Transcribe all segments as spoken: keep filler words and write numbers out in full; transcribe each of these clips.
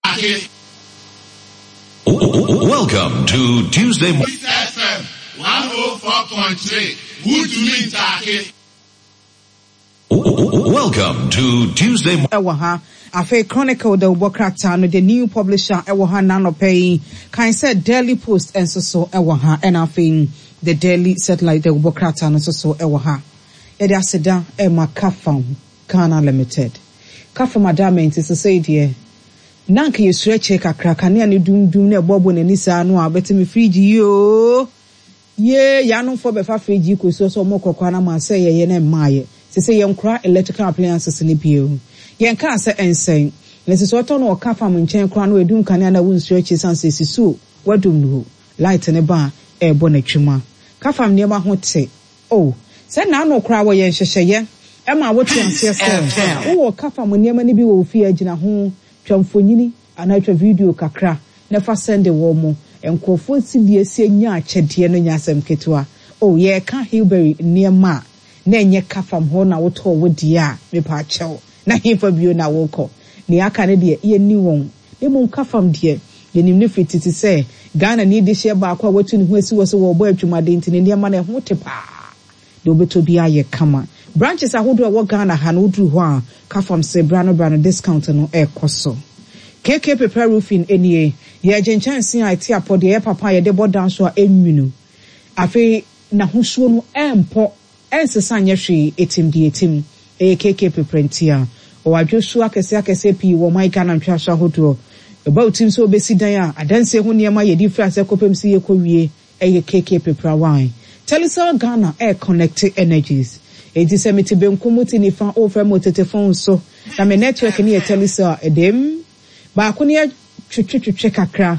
Welcome to Tuesday morning. F M one oh four point three. Good to meet Taki. Welcome to Tuesday morning. Ewaha, Afe Chronicle the Wokrata, the new publisher Ewaha Nano Pay, kind said Daily Post and so so Ewaha, and Afe the Daily Satellite the Wokrata and so so Ewaha. Ede aseda Emma Kafam Ghana Limited. Kafam adament is a say dear. Nanka you stretch kakra kane ani dum dum na bobo na nisa no abetimi friji yo. Ye yanon for befa friji ko so so mokokwa na ma say ye na maaye. Se say yen kra electrical appliances ni bio. Yen ka say ensen. Nese so to no Kafam nchen kra no edum kane na won stretch sanse sisu wadum no. Light ne ba e bo na twuma. Kafam ne ma ho te. Oh, say na no kra wo yen hyehyeye. E ma wo te ase so. Wo Kafam ne ma ni bi wo fi agina ho. Twamfonyini anatwa video kakra na fa sende wo mo enkofo sidie sie nya akyede no nyasem ketewa oh ye ka Hilberry niema na enye Kafam ho na woto wo die a me pa akyɛw na himfa bio na wokɔ ne aka ne de ye ni won e mo Kafam de ye nim ne fititi se Ghana ni de hye ba akwa watu ne ho asi wo se wo bɔ adwumade ntine niema na ho te pa de obeto bia ye kama branches ahodo wo Ghana ha no duru ho a Kafam se brano brano discount no e koso K K Paper Roofing enie ye genchansi a ti apode ye papa ye de bodan so a enwunu afi na hosuo no empo ensesa nya hwe etim di etim e K K Paper ntia o adwosu akese akese pi wo mai Ghana ntwa so ahodo about tim so obesi dan a adanse ho niema ye di fra se kopem si ye kowie e K K Paper wine Telecel Ghana air connected energies Eti se meti benkomuti ni fan offer mo telephone so na me network ni e Telecel edem ba ko ni twetwetwe kakra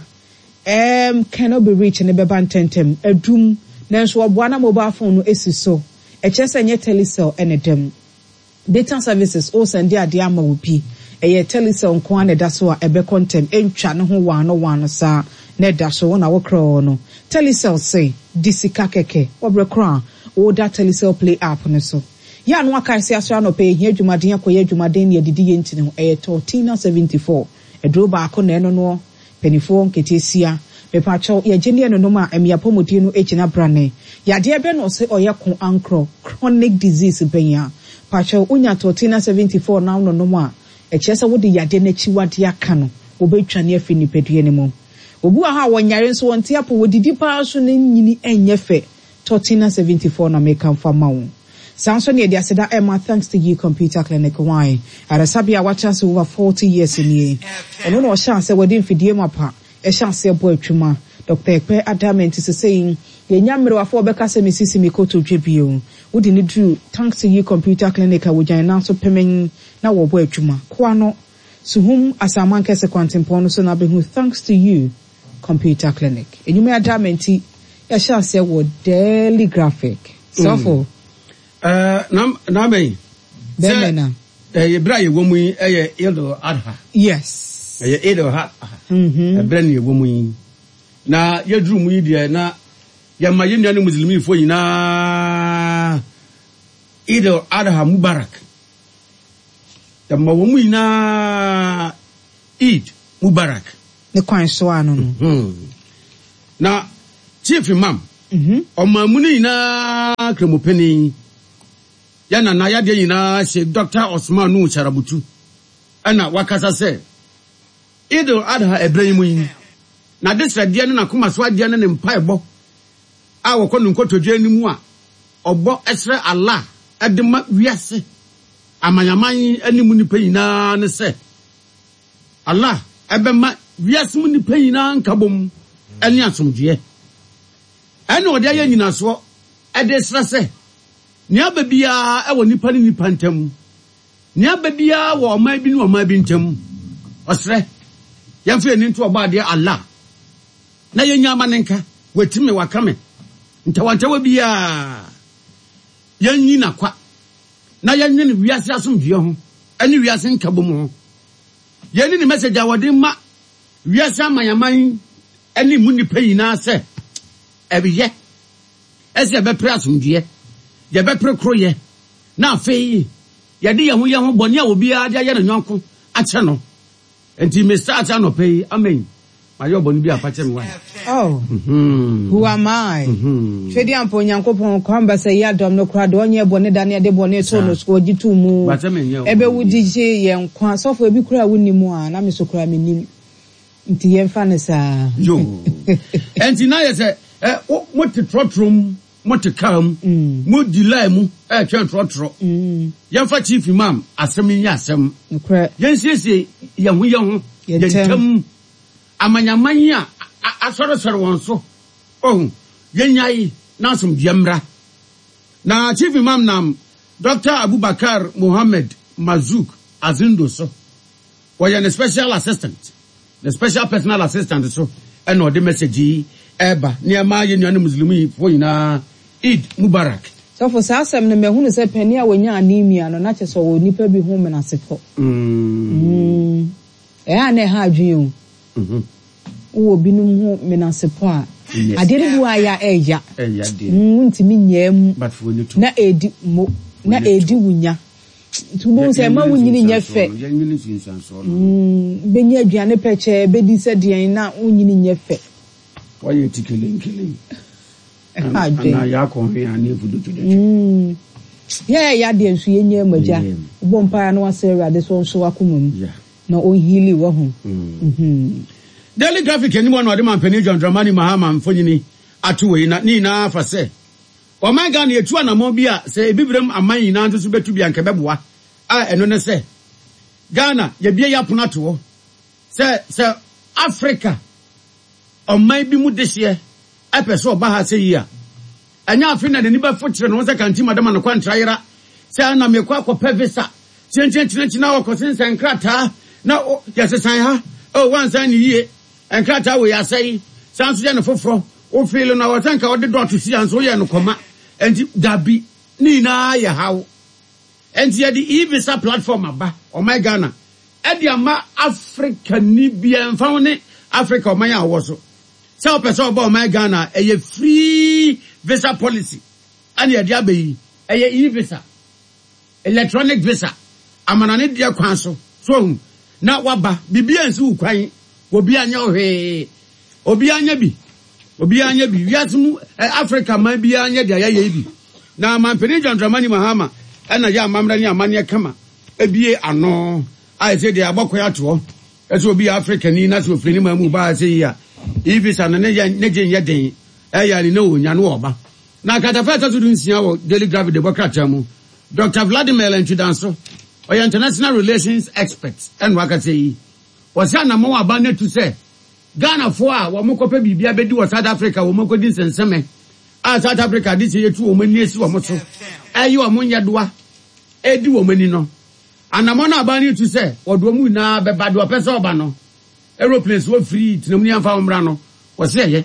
em cannot be reached ne beba ntentem adum nanso oboa na mobile phone no esi so e chese nye Telecel enedem data services o send ade ama obi e ye Telecel nko an da so a ebe contem entwa ne ho wa no wa no sa ne da so na wo kro no Telecel say disika keke obrekra o da Telecel Play app no so ya no aka se asra no pe hia dwumaden akoye dwumaden ne didi ye ntine ho e thirteen seventy-four e dro ba ko na eno no penifo nketesia me pa chaw ye gene no no ma emia pomodi no ejina brane ya de ebe no se oye ko ankro chronic disease benya pa chaw unya thirteen seventy-four na no no ma e chese wo de yade na chiwade aka no obetwane afi ni pedue ne mo obu aha wonyare so wonte apo wodidi pa so na nyini enyefe thirteen seventy-four na make am for mawo Samson ye dia seda Emma thanks to you computer clinic why Arasabia watches over forty years in ye ono no chance we dey fidie mapa e chance e bo atwuma Doctor Ekpe adamant is saying ye nyamre wa fo beka se mesisi mikoto dwebio wodi ni dru thanks to you computer clinic a wojan na so pemen na wo bo atwuma kwa no suhum asaman kese kwantempo no so na be hu thanks to you computer clinic enyume adamant ye chance e wo daily graphic so for Uh, nam namei Bemena eh ye bra ye womu yi eh ye do adha yes eh ye do ha mhm eh bra ne ye womu yi na ye duru mu yi de na ye ma ye nua ne muslimi fo yi na ido adha mubarak ya ma womu yi na Eid mubarak ne kwan so anu no mhm na chief imam mhm o ma mu ni na kremopeni yana na yade yina se Doctor Osman Nu Charabutu ana wakasa se Idul Adha Ibrahim yi na desra de no na koma so ade no ne mpaebo a wo kono nkotodwe animu a obo esre Allah edema wiase amanyaman animu ni payina ne se Allah ebema wiase mu ni payina nkabom eni asomdwe ene ode ya nyina so ede sra se Nia babia e wo nipa ni nipa ntam. Nia babia wo oman bi ni oman bi ntam. Osre. Yamfe ni nto oba de Allah. Na yenya amanenka, wetime wakame. Ntawantawa bia. Yanyi na kwa. Na yanyi ni wiase asomdwe ho. Ani wiase nkabom ho. Yeni ni message awode ma wiase amanyaman ani mu nipa yina se. Ebiye. Ese be pra asomdwe. Ye be prekroye na afei ye de ye ho ye ho boni a obi a de ye no nyonko ache no enti me start no pay amen my job on be apache me why oh mhm who am I mhm twedi ampo nyankopon kwamba say ya dom no kra de onye bone dane de bone to no so ogitu mu ebe wudi je ye nkwa sofo ebi kra wonimu a na me so kra me nim nti ye mfa ne sa yo enti na ye say eh mo te trotrom mo te kam mo delay mu eh twen trotro mm ye mfa chief imam asem nya asem nkra ye nsiesie ye ho ye ho ye tam amanyamanya asoro soro won so oh yenyai na som diamra na chief imam nam Doctor Abubakar Mohammed Mazouk Azindo so was a special assistant the special personal assistant so and the message eba near my union muslimi for ina Eid Mubarak so for sasem ne mehunu se pani a wonya anemia no na cheso wo nipa bi hu menasefo mm eh ana ha adwen mhm wo binum hu menasefo a adere bu aya eya eya de ntimi nyam but for you na edi mo na edi wunya tubo se ma wunyini nya fe mm benya aduane peche bedi se den na wunyini nya fe why you tickling killing na ya ko hwe ani fudu tudu mm yeah ya de nsu yenye maja bo mpa na wase rade so nso akomam na o hili wo ho mhm Daily Graphic anyone no de man pani John Dramani Mahama mfonyini atuwe na ni na afa se o man ga na etu anamo bi a se ebibrem aman yi na nso betu bi anka beboa a eno ne se Ghana ye bia ya pono to se se Africa o man bi mu dehye apeso oba ha se yi a anya Africa na ni ba fokyere no se kanti madam na kwantra yera se na me kwa akopɛ visa chenchen chenchen na okosensen krata na yesesan ha oh once ani yie enkrata we asai sanso ye no foforo o feel na watanka o de dot si anso ye no koma enti dabi ni na ye hawo enti ye di e-visa platform aba o my Ghana e di ama Africa ni bia mfa ne Africa o man awo so se o pese o ba o my Ghana e ye free visa policy ani e di abayi e ye e-visa electronic visa amana ne dia kwan so so na waba bibia nsi ukwan obi anya ohwe obi anya bi obi anya bi wiasmu Africa man bi anya dia ya bi na mampeni John Dramani Mahama na ya mamra ni amane kama ebie ano ai se dia abokoya to eso obi Africa ni na so freni mamu ba se ya ibisa na ne ne je ye den e ya ni na onya no oba na katafata so dun sia wo Daily Graphic de bokrata mu Doctor Vladimir Nchidanso or international relations experts and wakati was na mo aba na to say Ghana for a wo mokopa bibia bedi wo South Africa wo mokodi nsenseme a South Africa dis ye tu wo mani esi wo moso ayi wo munya doa edi wo mani no anamo na aba na to say wo do mu na be ba do pese oba no aeroplanes wo free tinam ni amfa omra no wo se ye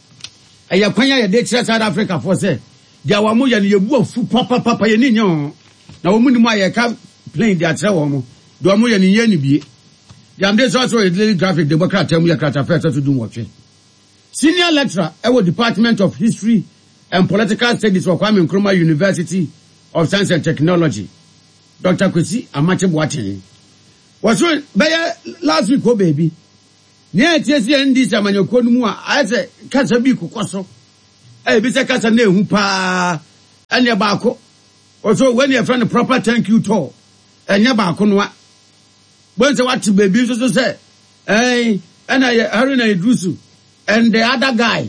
aya kwanya ye de kire South Africa for say dia wo mo ye ne yebu afu papa papa ye ni nyo na wo mu ni mu aye ka plane dia tire wo mo do mo ye ni ye ni bie dia mde so so Daily Graphic de bokra tamu ya krata first to do what senior lecturer at the Department of History and Political Studies for Kwame Nkrumah University of Science and Technology Doctor Kwesi Amache Boateng was so last week oh baby near T S N D samanyoko mu a ase kasa bi kokoso eh bi se kasa na ehu pa anya baako also when your friend proper thank you to anya baako no a when say what baby so so say eh and I Haruna Idrusu and the other guy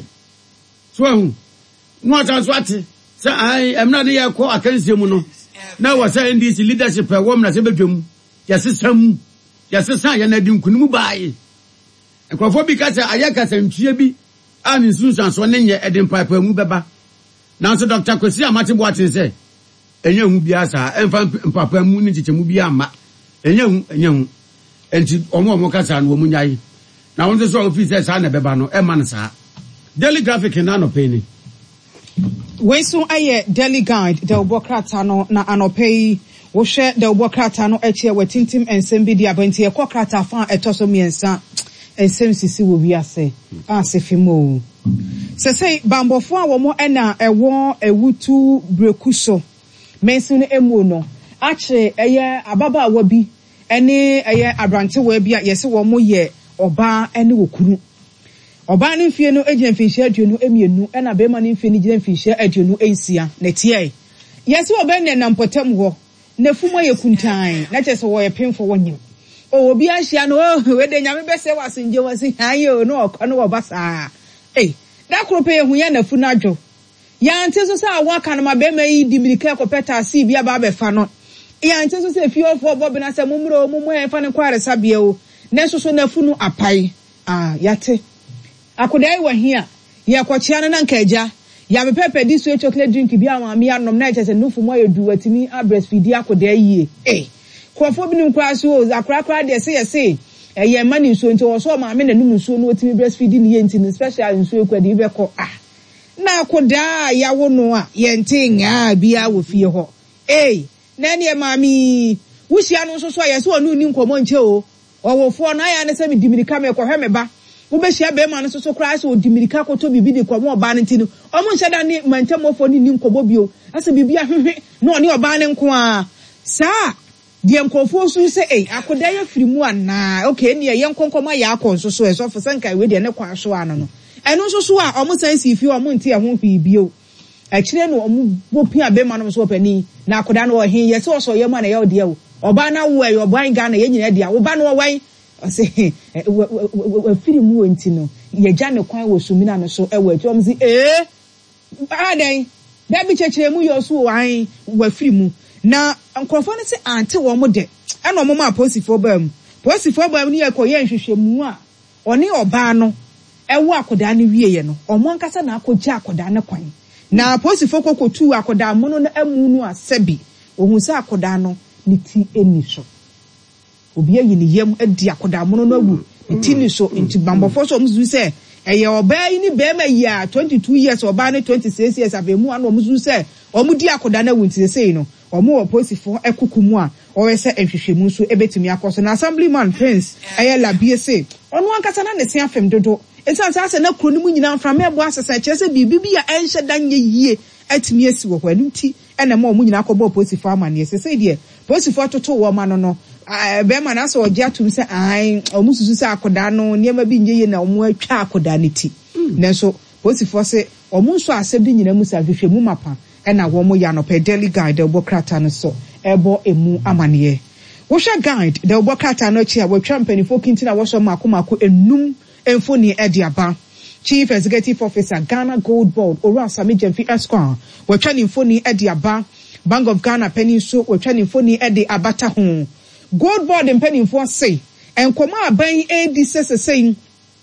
so no chance what say I am not here call against him no now was saying this leadership a woman as ebedwam yes system yes system ya na di nkunimu bae ekrofo bi ka say ayaka santwie bi an insunsan so ne nye edin pipe mu beba now so Doctor Kwesi Amache Boateng say enye hu bia sa emfa papa mu ni chichemu bia ma enye hu enye hu enti omo omo kasa no mu nyai na won so office sa na beba no e man sa Daily Graphic na no pay ni we so aye Daily Guide the obokrata no na anopei wo hwe the obokrata no eche watintim ensem bi dia banti e kokrata fa etoso miensa ensem sisi wo wiase asefimo se sei bambofo a wo mo na ewo ewutu brekuso mensu no emu no ache eye ababa awa bi ene eye abrante we bia yesi wo mo ye oba ene wokunu oba ne mfie no agina mfinhia aduonu emienu ena be ma ne mfie ne gina mfinhia aduonu ensia na tie yesi oba ne nampotem ho na fumo ye kuntan na chese wo ye pemfo wonyem o obi ahia no we de nyame be se wasenje wasi ayo no okono wo basa eh da krope ye hu ya na fu na adwo ya nte so sa waka na mabema yi dimirika kopeta si bia ba be fa no ya nte so se fie ofo bobi na se mumro mumu e fa ne kware sabia o na so so na fu no apai ah yate akodai wa hia ya kwachia na nka eja ya bepepe di sweet chocolate drink bia ma me anom na eche se nufu mo yedu watimi a breastfeed akodai yie eh kwofo bi nim kwa so akra kra de se yese eh ye mani nso nti wo so ma me na num nso no watimi breastfeed ni ye nti special nso ekwadi be ko ah na akoda ya wo no a ye nti nga bia wo fie ho eh na ne mami wuhia no so so yese onu ni nkomo nche o owofo na ya ne se mi dimirika me ko hwe me ba wo be hia be ma no so so kra so dimirika ko to bibi di komo oba ne ti no omo nche da ne mantamofo ni ni nkomo bio ase bibi ahwehwe no ne oba ne nko a sa de nkofo so se eh akoda ya firi mu ana okay ne ye nkonkoma ya akon so so eso fo sanka we de ne kwa so ano no eno so so a omo san si fi omo nti e ho fi bio akire no omo bopia be ma no so pani na akoda no ohin ye se so ye ma na ye ode o oba na wo e oba nga na ye nyina dia oba no wan ose firi mu nti no ye gya ne kwan wo sumina no so e wo ati omzi eh adan da bi chechire mu yo so wan wa firi mu na nkrofo ne se ante wo mo de e no mo ma posifo bam posifo bam ni ekoye nhwehwemu a one oba no e wo akoda ne wie ye no omo nkasa na akogya akoda ne kwan na posifo kokotu akoda mo no na amu no asabi ohun se akoda no ni ti eni so obi ayi ni yam adi akoda mo no awu ni ti ni so nti bambofo so omzu se eye oba yi ni be ma yi a twenty-two years oba ne twenty-six years abemu anu omzu se omudi akoda na awu nti se no omo oposifo ekukumu a oyese ehwehwemu so ebetumi akoso na assemblyman Prince eye labie se onu ankasa na ne se afem dodo esa sa se na kro ni mu nyina mfra me bo asesa kire se bibi bia enhye danye yie atumi asi wo hwanu nti ena ma omu nyina akọbọ oposifo amane se se de oposifo toto wo ma no no be ma na so oje atum se ai omu susu se akoda no niema bi nyeye na omu atwa akoda ne ti nenso oposifo se omu nso asɛbi nyina mu sa hwehwemu mapa ena wo mo ya no pe daily guide obo krata no so ebo emu amane wo hwe guide de obo krata no chi a wo twa mpanifo kintina wo so makomako enum enfoni edi aba Chief Executive Officer Ghana Gold Board Ora Sami Jemfi Esquire we twa ni mfoni edi aba Bank of Ghana Peninso we twa ni mfoni edi abata ho Gold Board mpanifo say enkoma aban edi sesesei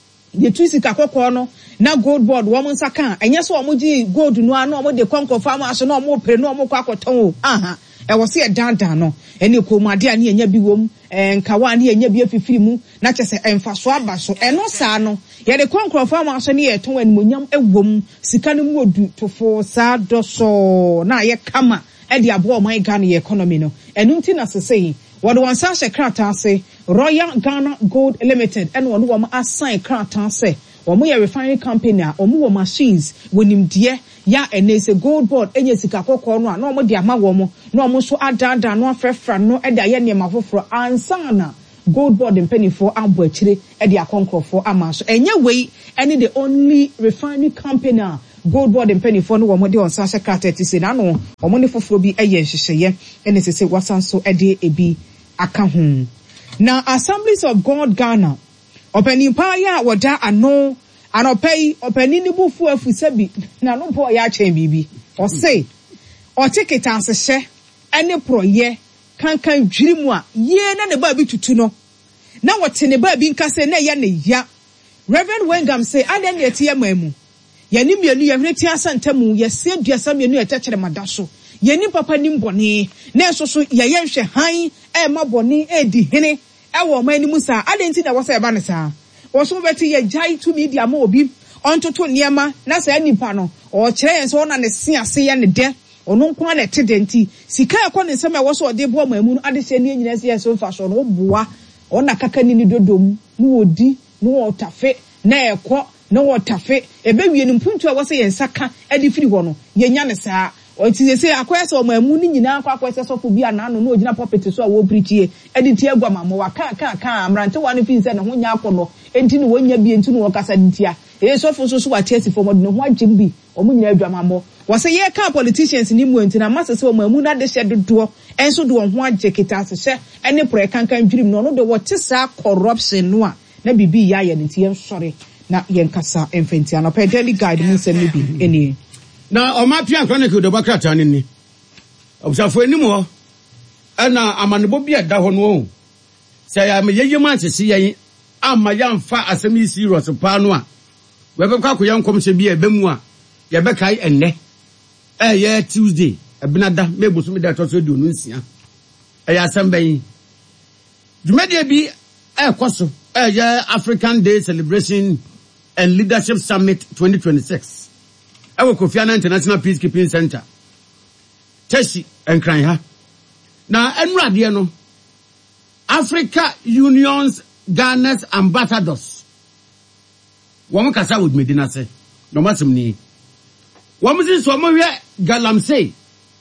de twisika kokko no na Gold Board wo mo nsaka enye so wo gi gold no ano wo de konko farm aso no mo pre no mo kwa akoton o aha e wo se dandan no ene komade ani enya bi wom enkawa ani enya bi afifiri mu na chese emfaso aba so eno saa no ye de konko farm aso ne ye ton animonyam ewom sika no mu odu tofo saa doso na ye kama e de abo o man Ghana economy no enu nti na sesei wo de wansa hye krata ase Royal Ghana Gold Limited ene wo no wo assign krata ase omo ye refining company a omo wo machines wonimdie ya enese Gold Board enye sika kokko no a na omo de ama wo mo na omo so adada no afrefra no e da ye ne mafoforo ansana Gold Board mpanifo abo akire e de akonkrofo ama so enye wei ene the only refining company a Gold Board mpanifo no wo mo de on sa secretary ti se na no omo ne foforo bi eye nhyehyeye ene sese wasanso e de ebi aka ho na Assemblies of God Ghana openi pa ya woda ano anopai openi ni bufu afusabi na no po ya chen bibi o say o tiketa ansehye ene proye kankan dwirimu a ye na ne ba bi tutu no na wote ne ba bi nkase na ye ne ya Reverend Wengam say aden ne tie mamu ye ni mienu ye hwene tie asantamu ye se duasa mienu ye techere madaso ye ni papa ni mbone na so so ye ye hwe han e mabone e di hene ewo ma animu sa adenti na wose eba ne sa wo so beti ye jai to media ma obi ontoto niema na sa nipa no o kire yen so na ne se ase ye ne de ono nko na te denti sika ekọ ne nsem e wo so ode bo ma mu no ade se ne nyina se ye so fa so no boa ona kaka ni ni dodom no odi no otafe na ekọ no otafe ebe wie ni mpuntu a wo se ye nsaka ade firi ho no ye nya ne sa o ti say akoya so mo amu ni nyina akwa akoya so fo bi anano no ogina puppet so a wo preachie edi tie agwa ma wa kan kan kan amrante wa no fin say ne ho nya akono enti no wonya bi enti no wo kasa ntia e so fo so so wa tiasi fo mo ne ho agim bi o mu nyina adwa ma mo wa say ye ka politicians ni mu enti na massa say mo amu na de hye dodo enso do ho agye kita se hye ene pro kankan dwirim no no de wo te sa corruption no a na bibi ya ye ne tie sorry na yenkasa enfenti anopa daily guide mu nsem bi eni na omapia chronicle de bakrata ni obsafo eni mo ana amanebo bi eda ho no se ya me yeye man sese yen amma ya mfa asemi serious pa no a we be kwa koyan komse bi ebe mu a ye be kai enne eh ye Tuesday ebinada mebusu me da to so di onu nsia eh ya asemban Jumede bi eh koso eh ye African Day Celebration and Leadership Summit twenty twenty-six. Ewo Kofi Annan International Peacekeeping Center. Teshi enkran ha. Na enrade no Africa Union's Ghana's ambassadors. Womo kasa with Medina say. No masem ni. Womo si so mo hwe galamsey.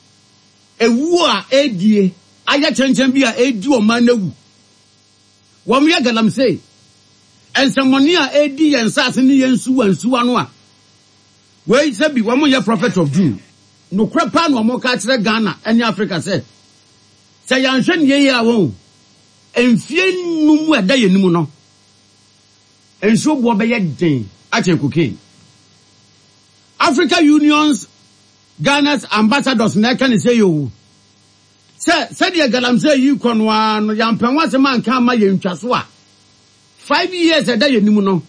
Ewu a edie aya chenchem bi a edi o man nawu. Womo ye galamsey. And someone edi yensase ni yensu wansu anu a we say bi womo ye prophet of doom no krepa no mo ka kire Ghana any Africa say say yanhwe ne ye a won enfie numu eda yenimu no enso bo be ye den ache cocaine Africa Union's Ghana's ambassadors na kan say yo say say the galamsey yi konwa no yampan wase man kan ma ye ntwaso a five years eda yenimu no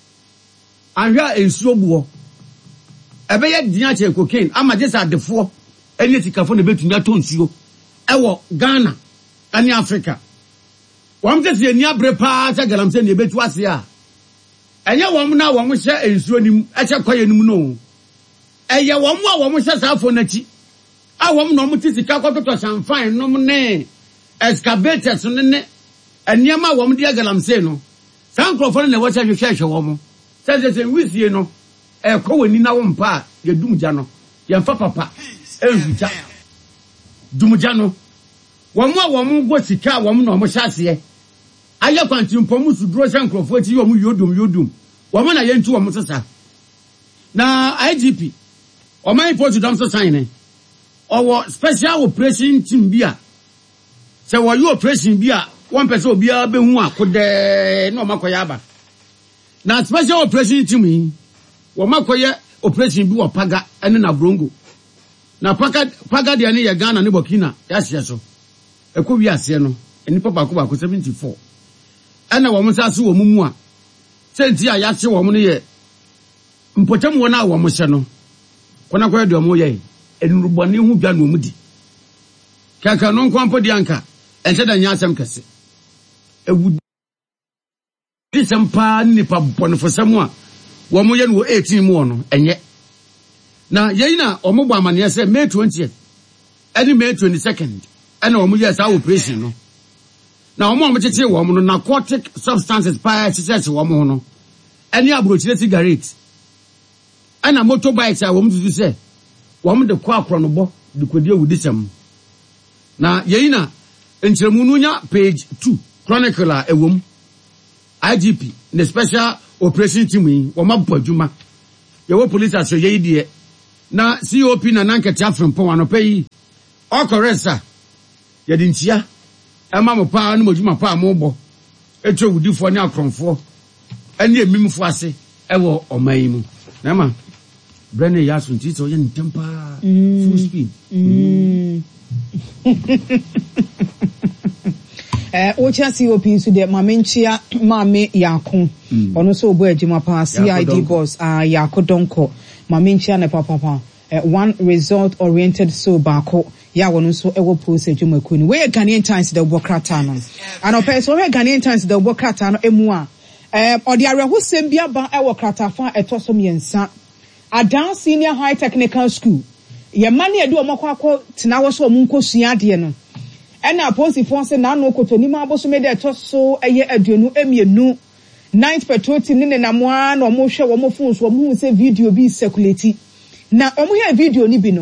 anhwa ensuo buo ebe ye dia che cocaine ama je sa defo eni sikafo ne betumi ato nsuo ewo Ghana ani Africa wam te se ni abre pa cha galamse ne betu ase a enye wam na wam hye ensuo nim eche kwaye nim no eye wam a wam hye safo nachi a wam no muti sika kwato champagne no ne excavators no ne eniema wam dia galamse no san krofo ne wacha hwehwe hwe wom se se se wisie no e ko wani na wom pa ye dumja no ye mfa papa e huja dumja no wom a wom go sika wom no mo hyase aye kwanti mpom su duro san krofo ti wom yodum yodum wom na ye ntu wom sesa na I G P o man report dam so sign owo special operation team bia se wo yo operation bia one person obi a be hu akode na o makoya aba na special operation team wo makoya operation bi wo paga ene na brongo na paga paga de ne ye Ghana ne Burkina ya hye so ekowi ase no eni papa ko ba ko seventy-four ena wo msa so wo mumu a senti a ya hye wo mu ne ye mpotam wo na wo mo hye no kona koya de mo ye enurubone hu dwa no mu di kaka no nkwampo di anka ense da nya asem kese ewu disempa nipa bonfosam a wo mo ye no eighteen mu no enye na yeina omugbo amane se May twentieth and May twenty-second and wo mo ye sa operation no na wo mo mo tete wo mo no narcotic substances pa tete wo mo no eni abrochire cigarette ana motorbikes a wo mo tutu se wo mo de kwa akro no bo de kodie wudisem na yeina enchiremu nunya page two chronicle a ewom I G P the special operation team yi wo mabbo adwuma ye wo police aso ye die na C O P na nankete afrempon anopa yi okoresa ye de ntia ema mo pa no adwuma pa mo bo etwe wudifo ne akronfo ene emimfo ase ewo oman mu na ma brene ya sunti so ye ntempa full speed mm. Eh ocha C O P so de mamenchia mame yakon ono so obo ejima pa C I D boss ah yakodonko mamenchia na papa papa one result oriented so bako ya wono so ewo post ejuma kuni we Ghanaian Times the bokrata no and opeso we Ghanaian Times the bokrata no emu a eh odi arehosem bia ba ewo kratafa etosom yensa Adan Senior High Technical School ye mani edu omakwakọ tina wo so omunko sua de no ena aposifo se na no kotoni ma boso me de toso eye aduonu emienu ninth patrol team ne na moa na omo hwe wo mo phone so omo hu se video bi circulate na omo he video ni bi no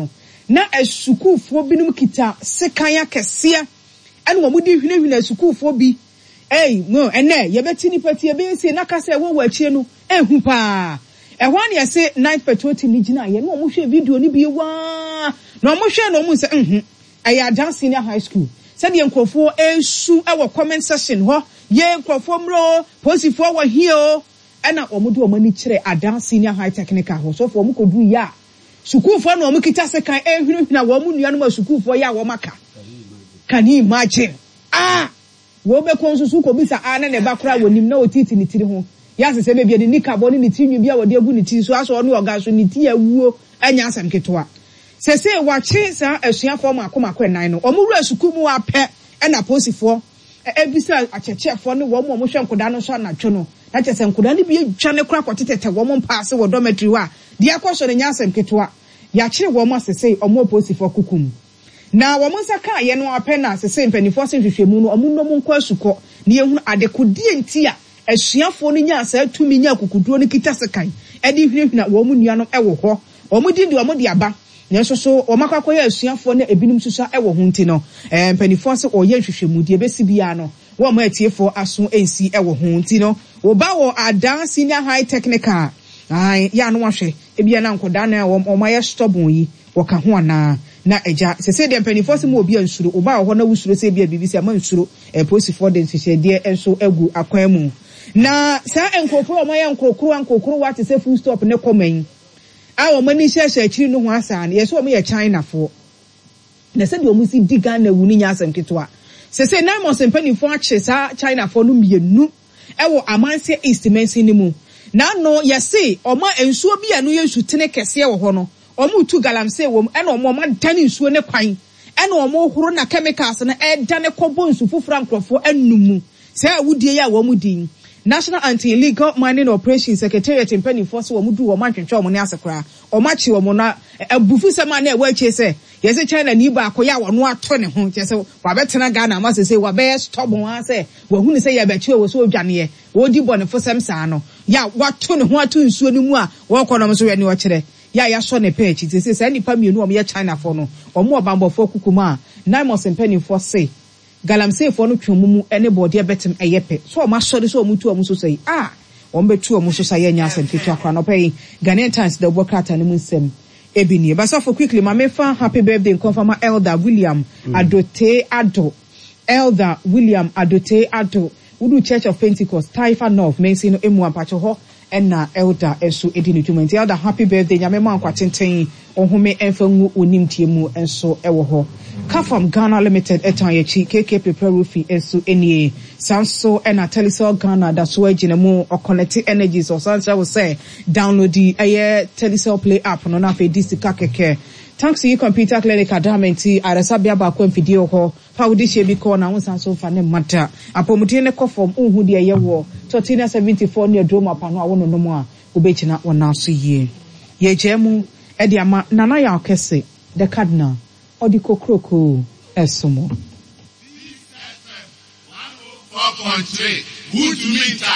na asukufo binum kita sekanya kese ene wo mudi hwene hwene asukufo bi ei no ene yebeti ni pati ebe se na kase wo wa chie no ehu pa ehwan ye se night patrol team gina ye no mo hwe video ni bi wa no mo hwe no mo se mhm aya dan senior high school said ye nkrofo esu e wo comment section ho ye nkrofo mro posifo wa hio ena omudu omani kire adan senior high technical ho so for mo kodu ya sukufo no mo kita sekan ehwene hwene wo mo nuanom asukufo ya wo maka can you imagine ah wo be konsusu ko bisa ana ne ba kura wonim na otiti ni tiri ho ya sese be bia ni nikabo ni tinwi bia wo de agu ni tiri so aso no oga so ni ti awuo anya asam ketoa sese wache sa asuafo makomako nan no omuru asukumu apɛ na posifo ebisa achechefo ne wo mo mo hwe nkoda no so anatwo no na chese nkoda ne bi atwa ne kura kotetete wo mo mpaase wo dormitory wa de akoso ne nya asam ketoa ya kire wo mo sese omo posifo kukum na wo monsa ka ye no apɛ na sese mpanifo se hwehwemu no omo no mo nkɔ asuko ne ehunu adekodie nti a asuafo no nya asa tumi nya kokuduro ne kita sekan edi hwehwena wo mo nuanom ɛwo hɔ wo mo di di wo mo di aba na so so wo makakɔ ye asuafo ne ebinum susa ɛwo ho nti no eh mpanifo se oyɛ hwehwemu die besi bia no wo mo atiefo aso ensi ɛwo ho nti no wo ba wo adan senior high technical ai ya no ahwe ebia na nkoda na wo mo ayɛ stubborn yi wo ka ho ana na eja sese de mpanifo se mo obi ansuro oba ho na wusuro se bia bibisi ama nsuro e posifo de nhyehyede enso agu akwan mu na sa enkokoro o maye enkokoro enkokoro what say full stop ne komen a o mani hyehye akiri no ho asa na yeso o me China fo na se de o musi diga na wu ni nya asem ketwa sese na mo se mpanifo ache sa China fo no mienu e wo amanse east mensi ni mu na no yese o ma ensuo bia no ye nsutene kese wo ho no omu tu galamse wom ena omo ma dane nsuo ne kwan ena omo horo na chemicals na e dane kobo nsu fufura nkrofo anumu se awudie ya wo mu din National Anti-Illegal Mining Operations Secretariat in Penny Force wo mu du wo ma twetwe omo ne asekora omo achi omo na abufu sema na e wa che se yese China ni ba akoya wo no ato ne ho che se wa betena Ghana ma se se wa be stubborn ha se wa hu ne se ya bechi wo so odwane ye wo di bone fo sem sa no ya wato ne ho ato nsuo ne mu a wo kono so ye ne wo kire ya ya so ne page ti say say nipa mienu o me China for no o mo obambofo kukuma nine months penny for say galamsey for no twumumu ene body betem eyepe so o ma sori so o mutu o muso say ah o mbetu o muso say nya asem ketu akra no pay Ghanaian Times the Bokrata ne munsem ebini basa for quickly ma me fa happy birthday confirm Elder William mm. Adote Ado Elder William Adote Ado Udu Church of Pentecost Taifa North mensi no emu ampacho ho ena elder enso edini twumenti elder happy birthday nyame man kwa tenten ohome enfangu onimtiemu enso ewo ho Kafam Ghana Limited etan yechi K K Prepare Roofing enso enie sanso ena Telecel Ghana da so agina mu o connect energies or sansa will say download the aye Telecel Play app no na fe disika keke thanks to you computer clinic adamenti aresabia ba kwa video ho fa wudi shebi ko na won sanso fa ne mata apomute ne kofom unhu de ye wo thirteen seventy-four ne droma pa no awono no mu a obechina wona so yie ye jemu e de ama nana ya okese the cardinal odiko kroko esomo one oh four point three Good to meet